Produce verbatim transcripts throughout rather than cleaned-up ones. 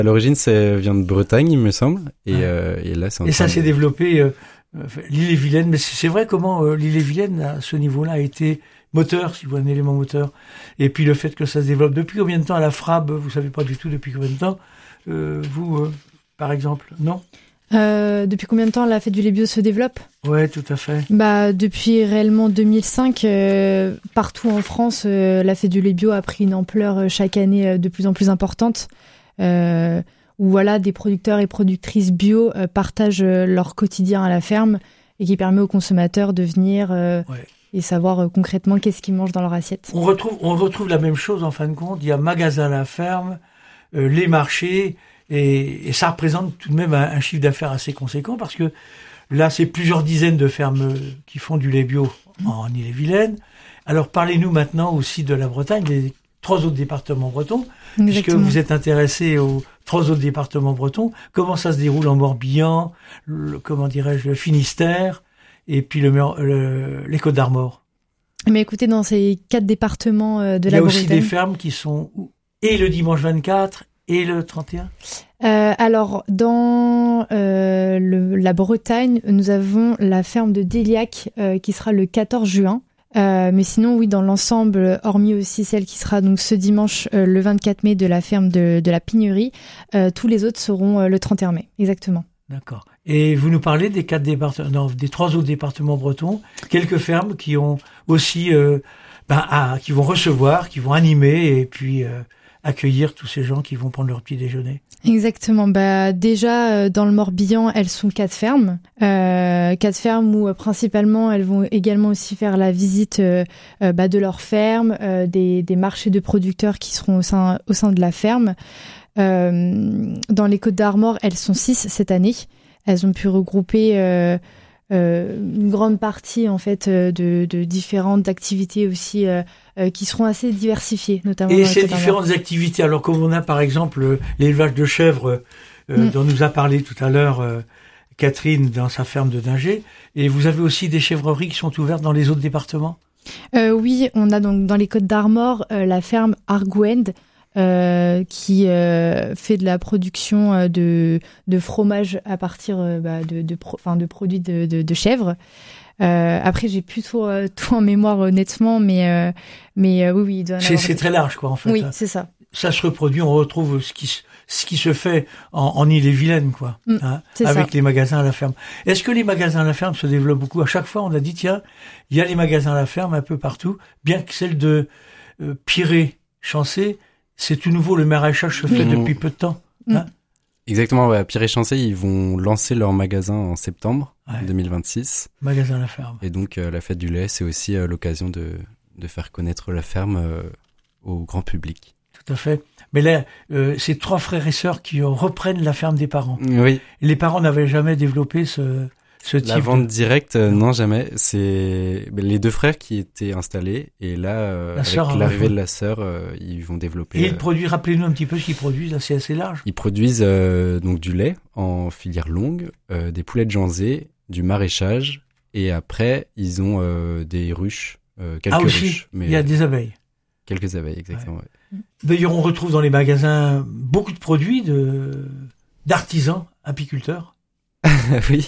À l'origine, ça vient de Bretagne, il me semble. Et, ouais. euh, et là, c'est en Et ça de... s'est développé, euh, l'Ille-et-Vilaine. Mais c'est vrai comment euh, l'Ille-et-Vilaine, à ce niveau-là, a été moteur, si vous voulez, un élément moteur. Et puis le fait que ça se développe. Depuis combien de temps à la F R A B, vous savez pas du tout depuis combien de temps, euh, vous, euh, par exemple, non? Euh, depuis combien de temps la fête du lait bio se développe? Ouais, tout à fait. Bah, depuis réellement deux mille cinq, euh, partout en France, euh, la fête du lait bio a pris une ampleur euh, chaque année euh, de plus en plus importante. Euh, où voilà, des producteurs et productrices bio euh, partagent euh, leur quotidien à la ferme et qui permet aux consommateurs de venir euh, ouais. et savoir euh, concrètement qu'est-ce qu'ils mangent dans leur assiette. On retrouve, on retrouve la même chose en fin de compte. Il y a magasin à la ferme, euh, les marchés. Et, et ça représente tout de même un, un chiffre d'affaires assez conséquent parce que là, c'est plusieurs dizaines de fermes qui font du lait bio en Ille-et-Vilaine. Alors, parlez-nous maintenant aussi de la Bretagne, des trois autres départements bretons, exactement. Puisque vous êtes intéressé aux trois autres départements bretons. Comment ça se déroule en Morbihan, le, comment dirais-je, le Finistère et puis le, le, les Côtes-d'Armor? Mais écoutez, dans ces quatre départements de la Bretagne... Il y a aussi des fermes qui sont... Et le dimanche vingt-quatre... Et le trente et un euh, Alors, dans euh, le, la Bretagne, nous avons la ferme de Déliac euh, qui sera le quatorze juin. Euh, mais sinon, oui, dans l'ensemble, hormis aussi celle qui sera donc ce dimanche, euh, le vingt-quatre mai, de la ferme de, de la Pignerie, euh, tous les autres seront euh, le trente et un mai, exactement. D'accord. Et vous nous parlez des quatre départements, non, des trois autres départements bretons, quelques fermes qui ont aussi, euh, ben, à, qui vont recevoir, qui vont animer et puis... Euh, accueillir tous ces gens qui vont prendre leur petit déjeuner. Exactement. Bah déjà euh, dans le Morbihan, elles sont quatre fermes, euh, quatre fermes où euh, principalement elles vont également aussi faire la visite euh, euh, bah, de leur ferme, euh, des, des marchés de producteurs qui seront au sein au sein de la ferme. Euh, dans les Côtes-d'Armor, elles sont six cette année. Elles ont pu regrouper euh, euh, une grande partie en fait de, de différentes activités aussi. Euh, Euh, qui seront assez diversifiées, notamment. Et dans ces différentes activités, alors comme on a par exemple l'élevage de chèvres euh, mm. dont nous a parlé tout à l'heure euh, Catherine dans sa ferme de Dingé, et vous avez aussi des chèvreries qui sont ouvertes dans les autres départements? euh, Oui, on a donc dans les Côtes-d'Armor euh, la ferme Arguend euh, qui euh, fait de la production euh, de, de fromage à partir euh, bah, de, de, pro, de produits de, de, de chèvres. Euh, après, j'ai plus tout, euh, tout en mémoire honnêtement, mais euh, mais euh, oui, oui, il doit en c'est, c'est très large, quoi, en fait. Oui, c'est ça. Ça se reproduit, on retrouve ce qui ce qui se fait en, en Ille-et-Vilaine, quoi, mmh, hein, avec ça. les magasins à la ferme. Est-ce que les magasins à la ferme se développent beaucoup? À chaque fois, on a dit tiens, il y a les magasins à la ferme un peu partout, bien que celle de euh, Piré-Chancé, c'est tout nouveau, le maraîchage se fait mmh. depuis peu de temps. Hein. Mmh. Exactement, ouais. Piré-Chancé, ils vont lancer leur magasin en septembre ouais. deux mille vingt-six. Magasin à la ferme. Et donc, euh, la fête du lait, c'est aussi euh, l'occasion de, de faire connaître la ferme euh, au grand public. Tout à fait. Mais là, euh, c'est trois frères et sœurs qui reprennent la ferme des parents. Oui. Et les parents n'avaient jamais développé ce, ce type La vente de... directe, euh, non, jamais. C'est les deux frères qui étaient installés. Et là, euh, la avec sœur, l'arrivée euh, de la sœur, euh, ils vont développer... Et ils euh, produisent, rappelez-nous un petit peu ce qu'ils produisent, là, c'est assez large. Ils produisent euh, donc du lait en filière longue, euh, des poulets de Janzé, du maraîchage. Et après, ils ont euh, des ruches, euh, quelques ah, aussi, ruches. Mais, il y a des abeilles. Quelques abeilles, exactement. Ouais. Ouais. D'ailleurs, on retrouve dans les magasins beaucoup de produits de d'artisans, apiculteurs. Oui.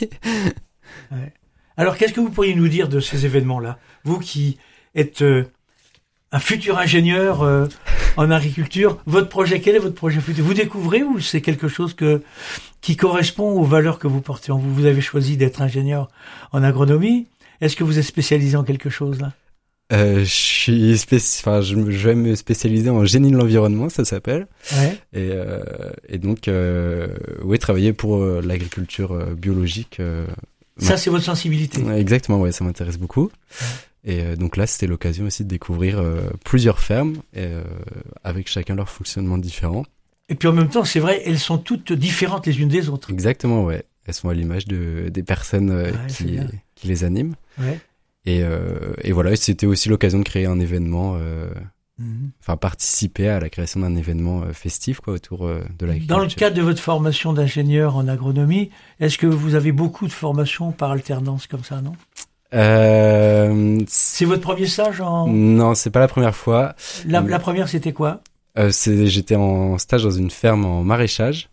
Ouais. Alors, qu'est-ce que vous pourriez nous dire de ces événements-là? Vous qui êtes euh, un futur ingénieur euh, en agriculture, votre projet, quel est votre projet futur? Vous découvrez ou c'est quelque chose que qui correspond aux valeurs que vous portez en vous? Vous avez choisi d'être ingénieur en agronomie. Est-ce que vous êtes spécialisé en quelque chose, là? Euh, je suis spéci... enfin, je, je vais me spécialiser en génie de l'environnement, ça s'appelle. Ouais. Et, euh, et donc, euh, oui, travailler pour euh, l'agriculture euh, biologique. Euh, ça, c'est votre sensibilité. Exactement, ouais, ça m'intéresse beaucoup. Ouais. Et euh, donc là, c'était l'occasion aussi de découvrir euh, plusieurs fermes, et, euh, avec chacun leur fonctionnement différent. Et puis en même temps, c'est vrai, elles sont toutes différentes les unes des autres. Exactement, ouais. Elles sont à l'image de des personnes euh, ouais, qui, qui les animent. Ouais. Et, euh, et voilà, c'était aussi l'occasion de créer un événement, euh, mmh. enfin participer à la création d'un événement euh, festif quoi autour euh, de l'agriculture. Dans le cadre de votre formation d'ingénieur en agronomie, est-ce que vous avez beaucoup de formations par alternance comme ça, non? Euh, c'est votre premier stage en... Non, c'est pas la première fois. La, la première, c'était quoi? euh, c'est, j'étais en stage dans une ferme en maraîchage.